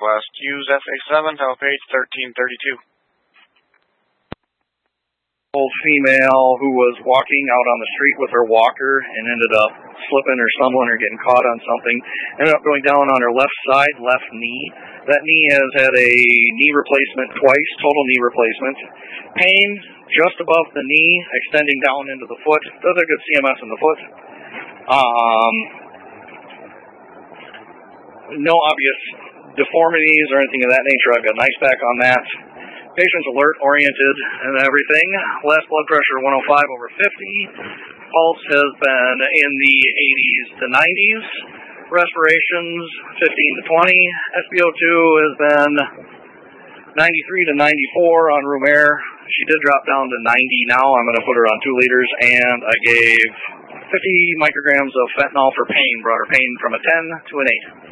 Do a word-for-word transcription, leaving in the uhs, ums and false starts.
West, use F A seven, tower page thirteen thirty-two. Old female who was walking out on the street with her walker and ended up slipping or stumbling or getting caught on something. Ended up going down on her left side, left knee. That knee has had a knee replacement twice, total knee replacement. Pain just above the knee, extending down into the foot. Does have good C M S in the foot. Um, no obvious deformities or anything of that nature. I've got an ice pack on that. Patient's alert, oriented, and everything. Last blood pressure one oh five over fifty. Pulse has been in the eighties to nineties. Respirations fifteen to twenty. S p O two has been ninety-three to ninety-four on room air. She did drop down to ninety now. I'm going to put her on two liters, and I gave fifty micrograms of fentanyl for pain. Brought her pain from a ten to an eight.